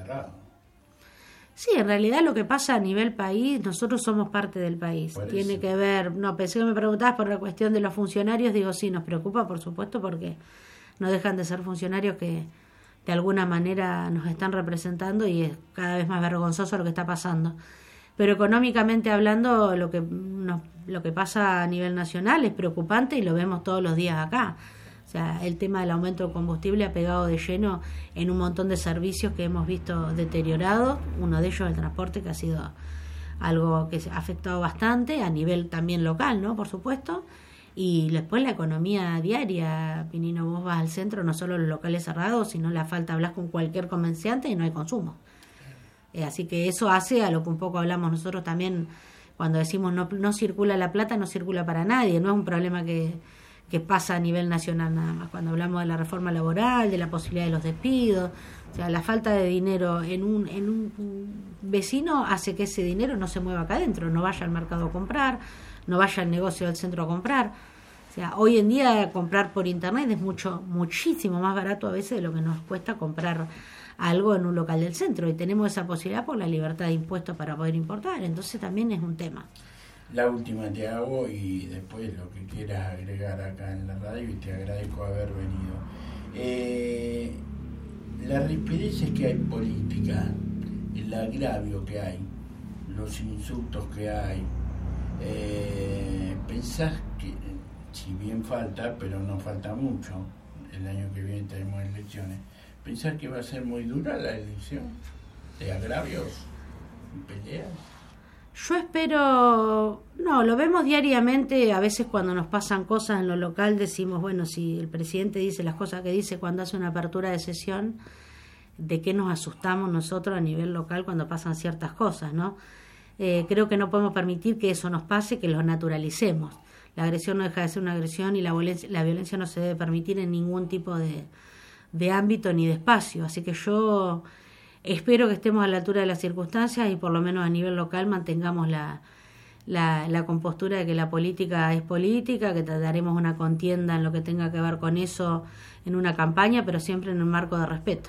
cerrado. Sí, en realidad lo que pasa a nivel país, nosotros somos parte del país. Tiene que ver, no, pensé que me preguntabas por la cuestión de los funcionarios, digo sí, nos preocupa por supuesto porque no dejan de ser funcionarios que de alguna manera nos están representando y es cada vez más vergonzoso lo que está pasando. Pero económicamente hablando, lo que pasa a nivel nacional es preocupante y lo vemos todos los días acá. O sea, el tema del aumento del combustible ha pegado de lleno en un montón de servicios que hemos visto deteriorados. Uno de ellos el transporte, que ha sido algo que ha afectado bastante a nivel también local, ¿no? Por supuesto. Y después la economía diaria, Pinino, vos vas al centro, no solo los locales cerrados, sino la falta, hablas con cualquier comerciante y no hay consumo. Así que eso hace a lo que un poco hablamos nosotros también cuando decimos no circula la plata, no circula para nadie, no es un problema que pasa a nivel nacional nada más. Cuando hablamos de la reforma laboral, de la posibilidad de los despidos, o sea, la falta de dinero en un vecino hace que ese dinero no se mueva acá adentro, no vaya al mercado a comprar, no vaya al negocio del centro a comprar. O sea, hoy en día comprar por internet es muchísimo más barato a veces de lo que nos cuesta comprar algo en un local del centro, y tenemos esa posibilidad por la libertad de impuestos para poder importar, entonces también es un tema. La última te hago y después lo que quieras agregar acá en la radio, y te agradezco haber venido. Las rispideces que hay en política, el agravio que hay, los insultos que hay, pensás que, si bien falta, pero no falta mucho, el año que viene tenemos elecciones, pensás que va a ser muy dura la elección de agravios y peleas. Yo espero, no, lo vemos diariamente, a veces cuando nos pasan cosas en lo local decimos, bueno, si el presidente dice las cosas que dice cuando hace una apertura de sesión, ¿de qué nos asustamos nosotros a nivel local cuando pasan ciertas cosas, no? Creo que no podemos permitir que eso nos pase, que lo naturalicemos. La agresión no deja de ser una agresión y la violencia no se debe permitir en ningún tipo de ámbito ni de espacio, así que yo espero que estemos a la altura de las circunstancias y por lo menos a nivel local mantengamos la compostura de que la política es política, que trataremos una contienda en lo que tenga que ver con eso en una campaña, pero siempre en un marco de respeto.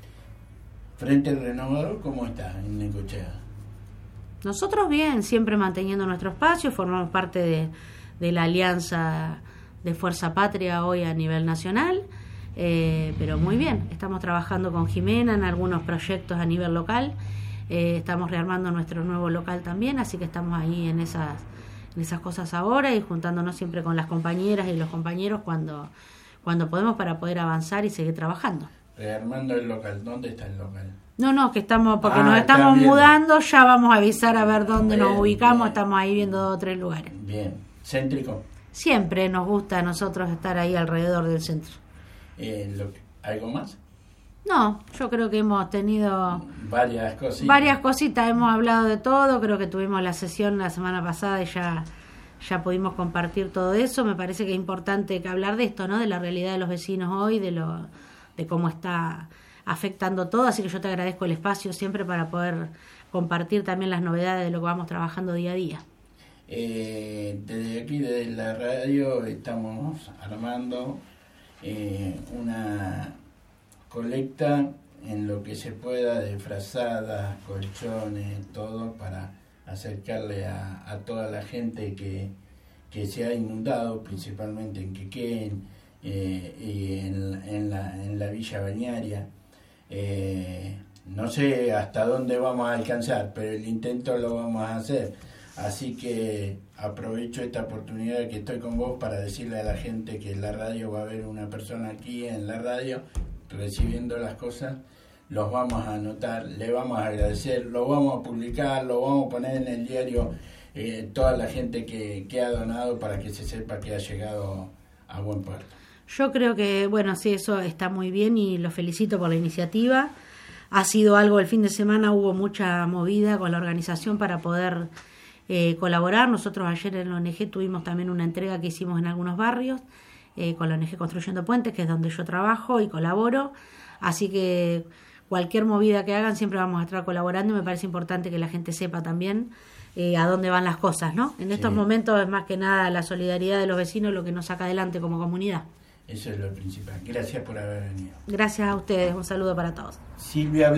Frente Renovador, ¿cómo está en Necochea? Nosotros bien, siempre manteniendo nuestro espacio, formamos parte de la alianza de Fuerza Patria hoy a nivel nacional. Pero muy bien, estamos trabajando con Jimena en algunos proyectos a nivel local, estamos rearmando nuestro nuevo local también, así que estamos ahí en esas cosas ahora y juntándonos siempre con las compañeras y los compañeros cuando podemos para poder avanzar y seguir trabajando. Rearmando el local, ¿dónde está el local? No, que estamos, porque nos estamos mudando, ya vamos a avisar a ver dónde nos ubicamos, bien. Estamos ahí viendo 2 o 3 lugares. Bien, ¿céntrico? Siempre nos gusta a nosotros estar ahí alrededor del centro. ¿Algo más? No, yo creo que hemos tenido varias cositas, hemos hablado de todo, creo que tuvimos la sesión la semana pasada y ya pudimos compartir todo eso. Me parece que es importante que hablar de esto, ¿no? De la realidad de los vecinos hoy, de cómo está afectando todo, así que yo te agradezco el espacio siempre para poder compartir también las novedades de lo que vamos trabajando día a día. Desde aquí, desde la radio, estamos armando una colecta en lo que se pueda de frazadas, colchones, todo para acercarle a toda la gente que se ha inundado, principalmente en Quequén y en la villa balnearia. No sé hasta dónde vamos a alcanzar, pero el intento lo vamos a hacer. Así que aprovecho esta oportunidad que estoy con vos para decirle a la gente que en la radio va a haber una persona aquí en la radio recibiendo las cosas. Los vamos a anotar, le vamos a agradecer, lo vamos a publicar, lo vamos a poner en el diario, toda la gente que ha donado para que se sepa que ha llegado a buen puerto. Yo creo que, bueno, sí, eso está muy bien y los felicito por la iniciativa. Ha sido algo, el fin de semana hubo mucha movida con la organización para poder colaborar. Nosotros ayer en la ONG tuvimos también una entrega que hicimos en algunos barrios con la ONG Construyendo Puentes, que es donde yo trabajo y colaboro, así que cualquier movida que hagan siempre vamos a estar colaborando y me parece importante que la gente sepa también a dónde van las cosas, ¿no? En estos momentos es más que nada la solidaridad de los vecinos lo que nos saca adelante como comunidad. Eso es lo principal. Gracias por haber venido. Gracias a ustedes, un saludo para todos. Silvia